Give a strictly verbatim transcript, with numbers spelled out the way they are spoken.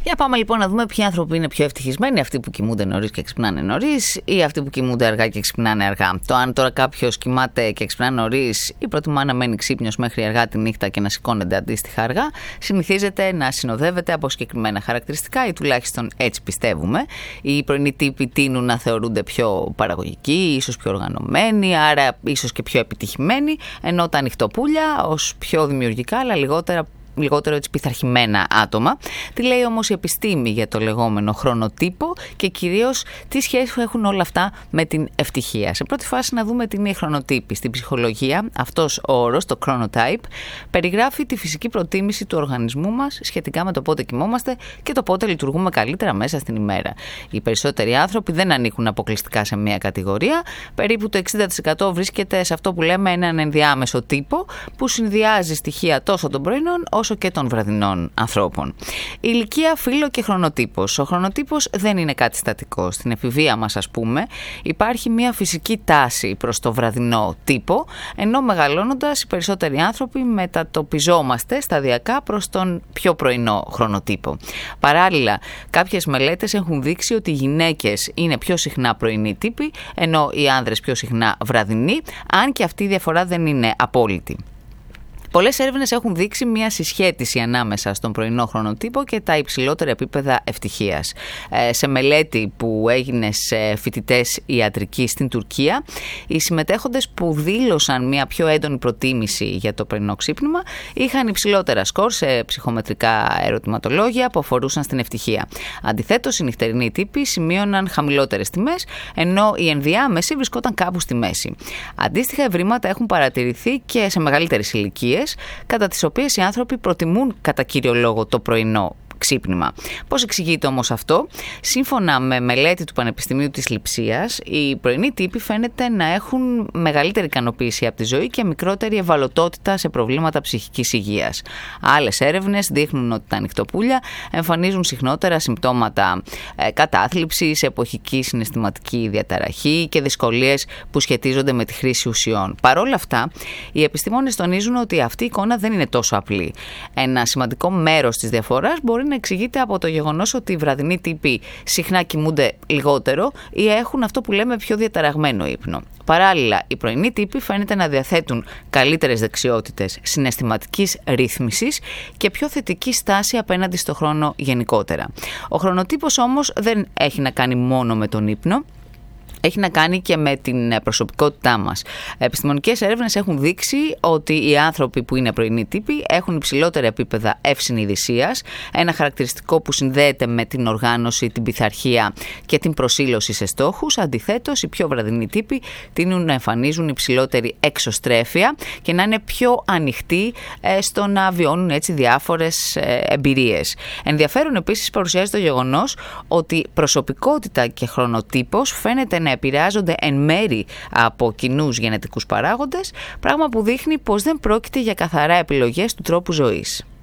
Για πάμε λοιπόν να δούμε ποιοι άνθρωποι είναι πιο ευτυχισμένοι, αυτοί που κοιμούνται νωρίς και ξυπνάνε νωρίς ή αυτοί που κοιμούνται αργά και ξυπνάνε αργά. Το αν τώρα κάποιος κοιμάται και ξυπνά νωρίς ή προτιμά να μένει ξύπνιος μέχρι αργά τη νύχτα και να σηκώνεται αντίστοιχα αργά, συνηθίζεται να συνοδεύεται από συγκεκριμένα χαρακτηριστικά ή τουλάχιστον έτσι πιστεύουμε. Οι πρωινοί τύποι τείνουν να θεωρούνται πιο παραγωγικοί, ίσως πιο οργανωμένοι, άρα ίσως και πιο επιτυχημένοι, ενώ τα ανοιχτοπούλια ως πιο δημιουργικά αλλά λιγότερα λιγότερο έτσι πειθαρχημένα άτομα. Τι λέει όμως η επιστήμη για το λεγόμενο χρονοτύπο και κυρίως τι σχέση έχουν όλα αυτά με την ευτυχία. Σε πρώτη φάση να δούμε τι είναι η χρονοτύπη. Στην ψυχολογία αυτός ο όρος, το chronotype, περιγράφει τη φυσική προτίμηση του οργανισμού μας σχετικά με το πότε κοιμόμαστε και το πότε λειτουργούμε καλύτερα μέσα στην ημέρα. Οι περισσότεροι άνθρωποι δεν ανήκουν αποκλειστικά σε μία κατηγορία. Περίπου το εξήντα τοις εκατό βρίσκεται σε αυτό που λέμε έναν ενδιάμεσο τύπο που συνδυάζει στοιχεία τόσο των πρωινών όσο και των βραδινών ανθρώπων. Η ηλικία, φύλο και χρονοτύπος. Ο χρονοτύπος δεν είναι κάτι στατικό. Στην εφηβεία μας, ας πούμε, υπάρχει μια φυσική τάση προς το βραδινό τύπο, ενώ μεγαλώνοντας οι περισσότεροι άνθρωποι μετατοπιζόμαστε σταδιακά προς τον πιο πρωινό χρονοτύπο. Παράλληλα, κάποιες μελέτες έχουν δείξει ότι οι γυναίκες είναι πιο συχνά πρωινοί τύποι, ενώ οι άνδρες πιο συχνά βραδινοί, αν και αυτή η διαφορά δεν είναι απόλυτη. Πολλές έρευνες έχουν δείξει μια συσχέτιση ανάμεσα στον πρωινό χρονοτύπο και τα υψηλότερα επίπεδα ευτυχίας. Ε, σε μελέτη που έγινε σε φοιτητές ιατρική στην Τουρκία, οι συμμετέχοντες που δήλωσαν μια πιο έντονη προτίμηση για το πρωινό ξύπνημα είχαν υψηλότερα σκορ σε ψυχομετρικά ερωτηματολόγια που αφορούσαν στην ευτυχία. Αντιθέτως, οι νυχτερινοί τύποι σημείωναν χαμηλότερες τιμές, ενώ οι ενδιάμεσοι βρισκόταν κάπου στη μέση. Αντίστοιχα ευρήματα έχουν παρατηρηθεί και σε μεγαλύτερες ηλικίες, κατά τις οποίες οι άνθρωποι προτιμούν κατά κύριο λόγο το πρωινό ξύπνημα. Πώς εξηγείται όμως αυτό? Σύμφωνα με μελέτη του Πανεπιστημίου της Λειψίας, οι πρωινοί τύποι φαίνεται να έχουν μεγαλύτερη ικανοποίηση από τη ζωή και μικρότερη ευαλωτότητα σε προβλήματα ψυχικής υγείας. Άλλες έρευνες δείχνουν ότι τα ανοιχτοπούλια εμφανίζουν συχνότερα συμπτώματα ε, κατάθλιψης, εποχική συναισθηματική διαταραχή και δυσκολίες που σχετίζονται με τη χρήση ουσιών. Παρ' όλα αυτά, οι επιστήμονες τονίζουν ότι αυτή η εικόνα δεν είναι τόσο απλή. Ένα σημαντικό μέρος της διαφοράς μπορεί να εξηγείται από το γεγονός ότι οι βραδινοί τύποι συχνά κοιμούνται λιγότερο ή έχουν αυτό που λέμε πιο διαταραγμένο ύπνο. Παράλληλα, οι πρωινοί τύποι φαίνεται να διαθέτουν καλύτερες δεξιότητες συναισθηματικής ρύθμισης και πιο θετική στάση απέναντι στο χρόνο γενικότερα. Ο χρονοτύπος όμως δεν έχει να κάνει μόνο με τον ύπνο. Έχει να κάνει και με την προσωπικότητά μας. Επιστημονικές έρευνες έχουν δείξει ότι οι άνθρωποι που είναι πρωινοί τύποι έχουν υψηλότερα επίπεδα ευσυνειδησίας, ένα χαρακτηριστικό που συνδέεται με την οργάνωση, την πειθαρχία και την προσήλωση σε στόχους. Αντιθέτως, οι πιο βραδινοί τύποι τείνουν να εμφανίζουν υψηλότερη εξωστρέφεια και να είναι πιο ανοιχτοί στο να βιώνουν έτσι διάφορες εμπειρίες. Ενδιαφέρον επίσης παρουσιάζει το γεγονός ότι προσωπικότητα και χρονοτύπος φαίνεται να επηρεάζονται εν μέρη από κοινούς γενετικούς παράγοντες, πράγμα που δείχνει πως δεν πρόκειται για καθαρά επιλογές του τρόπου ζωής.